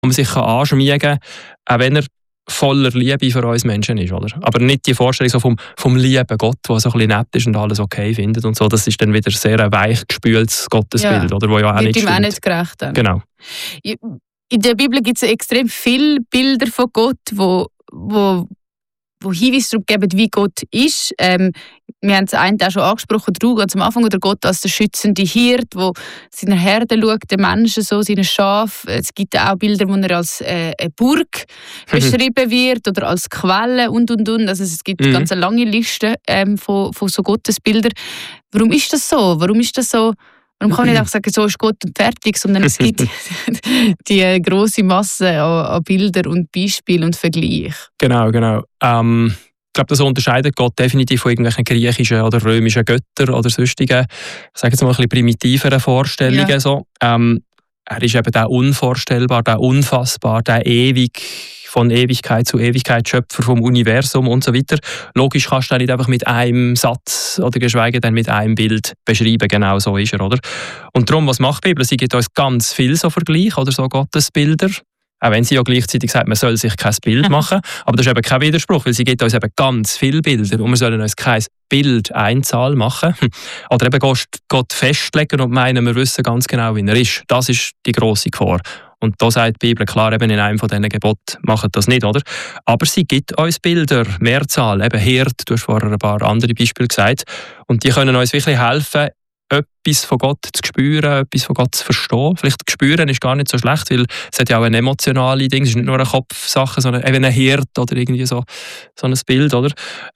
wo man sich anschmiegen kann, auch wenn er voller Liebe für uns Menschen ist, oder? Aber nicht die Vorstellung so vom lieben Gott, der so ein bisschen nett ist und alles okay findet und so. Das ist dann wieder sehr ein weichgespültes Gottesbild, oder? Wo ja auch wird nicht ihm stimmt. auch nicht gerecht. Dann. Genau. In der Bibel gibt es extrem viele Bilder von Gott, wo Hinweise darauf geben, wie Gott ist. Wir haben es einen auch schon angesprochen, ganz am Anfang, oder Gott als der schützende Hirt, der seine Herde schaut, den Menschen so, seine Schafe. Es gibt auch Bilder, wo er als eine Burg beschrieben wird oder als Quelle und. Also es gibt eine ganz lange Liste von so Gottesbildern. Warum ist das so? Warum kann man nicht einfach sagen, so ist Gott und fertig, sondern es gibt die grosse Masse an Bildern und Beispielen und Vergleichen. Genau. Ich glaube, das unterscheidet Gott definitiv von irgendwelchen griechischen oder römischen Göttern oder sonstigen, ich sage jetzt mal ein bisschen primitiveren Vorstellungen. Ja. So. Er ist eben der unvorstellbar, der unfassbar, der ewig, von Ewigkeit zu Ewigkeit Schöpfer vom Universum und so weiter. Logisch kannst du nicht einfach mit einem Satz oder geschweige denn mit einem Bild beschreiben, genau so ist er, oder? Und darum, was macht die Bibel? Sie gibt uns ganz viel so Vergleiche oder so Gottesbilder. Auch wenn sie ja gleichzeitig sagt, man soll sich kein Bild machen. Aber das ist eben kein Widerspruch, weil sie gibt uns eben ganz viele Bilder und wir sollen uns kein Bild Einzahl machen. Oder eben Gott festlegen und meinen, wir wissen ganz genau, wie er ist. Das ist die grosse Gefahr. Und da sagt die Bibel klar, eben in einem von diesen Geboten, macht das nicht, oder? Aber sie gibt uns Bilder, Mehrzahl, eben Hirt, du hast vorher ein paar andere Beispiele gesagt. Und die können uns wirklich helfen, etwas von Gott zu spüren, etwas von Gott zu verstehen. Vielleicht spüren ist gar nicht so schlecht, weil es hat ja auch eine emotionale Ding, es ist nicht nur eine Kopfsache, sondern eben ein Hirt oder irgendwie so ein Bild, oder?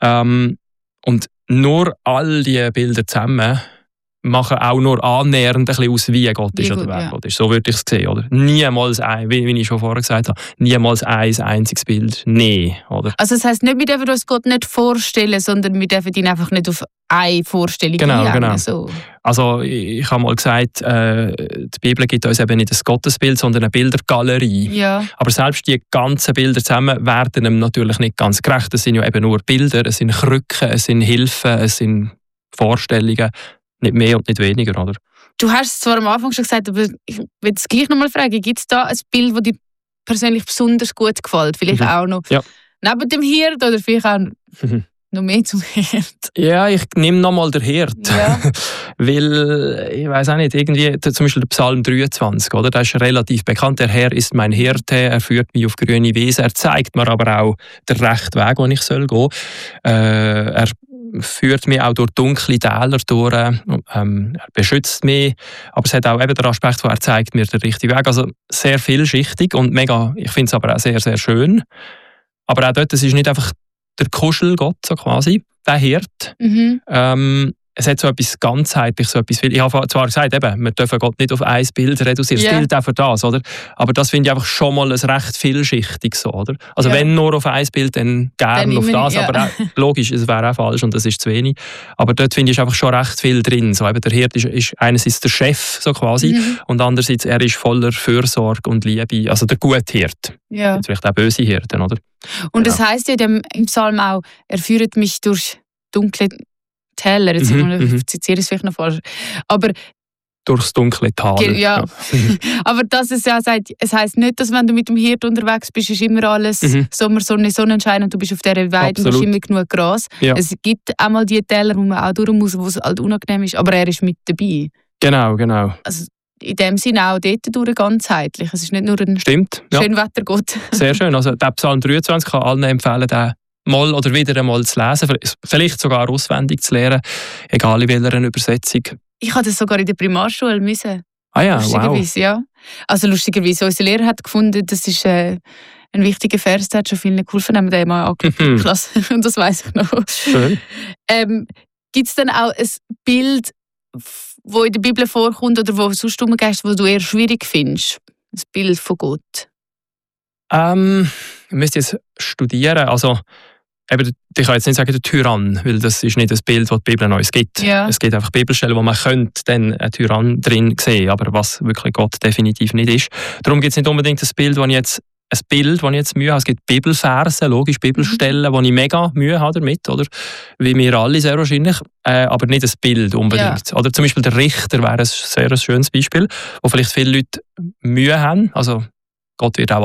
Und nur all diese Bilder zusammen machen auch nur annähernd ein bisschen aus, wie Gott ist oder wer Gott ist. So würde ich es sehen, oder? Niemals wie ich schon vorher gesagt habe, niemals ein einziges Bild. Nee, oder? Also das heisst nicht, wir dürfen uns Gott nicht vorstellen, sondern wir dürfen ihn einfach nicht auf eine Vorstellung einhängen. Genau. So. Also ich habe mal gesagt, die Bibel gibt uns eben nicht ein Gottesbild, sondern eine Bildergalerie. Ja. Aber selbst die ganzen Bilder zusammen werden ihm natürlich nicht ganz gerecht. Es sind ja eben nur Bilder, es sind Krücken, es sind Hilfen, es sind Vorstellungen. Nicht mehr und nicht weniger, oder? Du hast es zwar am Anfang schon gesagt, aber ich will es gleich noch mal fragen. Gibt es da ein Bild, das dir persönlich besonders gut gefällt? Vielleicht auch noch neben dem Hirt oder vielleicht auch noch mehr zum Hirt? Ja, ich nehme noch mal den Hirt. Ja. Weil, ich weiß auch nicht, irgendwie, zum Beispiel der Psalm 23, oder? Der ist relativ bekannt. Der Herr ist mein Hirte, er führt mich auf grüne Wiese, er zeigt mir aber auch den rechten Weg, den ich gehen soll. Er führt mich auch durch dunkle Täler durch, er beschützt mich, aber es hat auch eben den Aspekt, wo er zeigt mir den richtigen Weg. Also sehr vielschichtig und mega, ich finde es aber auch sehr, sehr schön. Aber auch dort, es ist nicht einfach der Kuschelgott, so quasi, der Hirt. Es hat so etwas ganzheitlich, so etwas viel. Ich habe zwar gesagt, eben, wir dürfen Gott nicht auf ein Bild reduzieren. Es gilt auch für das, oder? Aber das finde ich einfach schon mal ein recht vielschichtig so, oder? Also wenn nur auf ein Bild, dann gerne auf das. Aber auch, logisch, es wäre auch falsch und das ist zu wenig. Aber dort finde ich einfach schon recht viel drin. So, eben, der Hirt ist einerseits der Chef, so quasi, und andererseits, er ist voller Fürsorge und Liebe. Also der gute Hirt. Ja. Jetzt vielleicht auch böse Hirten, oder? Und das heisst ja im Psalm auch, er führt mich durch dunkle Täler, jetzt zitiere ich es vielleicht noch falsch. Aber durchs dunkle Tal. Ja. Aber dass es ja sagt, es heisst nicht, dass wenn du mit dem Hirt unterwegs bist, ist immer alles Sommer, Sonne, Sonnenschein und du bist auf dieser Weide und hast immer genug Gras. Ja. Es gibt auch mal die Täler, wo man auch durch muss, wo es halt unangenehm ist, aber er ist mit dabei. Genau. Also in dem Sinne auch dort durch ganzheitlich. Es ist nicht nur ein Schönwettergott. Sehr schön. Also der Psalm 23 kann allen empfehlen, den mal oder wieder einmal zu lesen, vielleicht sogar auswendig zu lernen, egal in welcher Übersetzung. Ich hatte das sogar in der Primarschule müssen. Ah ja, lustigerweise, ja. Also lustigerweise, unser Lehrer hat gefunden, das ist ein wichtiger Vers, der hat schon vielen geholfen, haben wir den mal angeschaut in der Klasse. Und das weiss ich noch. Schön. Gibt es dann auch ein Bild, das in der Bibel vorkommt oder wo sonst umgehst, das du eher schwierig findest? Ein Bild von Gott? Ich müsste jetzt studieren, also eben, ich kann jetzt nicht sagen der Tyrann, weil das ist nicht das Bild, das die Bibel uns gibt. Ja. Es gibt einfach Bibelstellen, wo man könnte dann einen Tyrann drin sehen, aber was wirklich Gott definitiv nicht ist. Darum gibt es nicht unbedingt das Bild, wo ich jetzt Mühe habe. Es gibt Bibelverse, logisch Bibelstellen, wo ich mega Mühe habe damit, oder? Wie wir alle sehr wahrscheinlich, aber nicht das Bild unbedingt. Ja. Oder zum Beispiel der Richter wäre ein sehr schönes Beispiel, wo vielleicht viele Leute Mühe haben, also Gott wird auch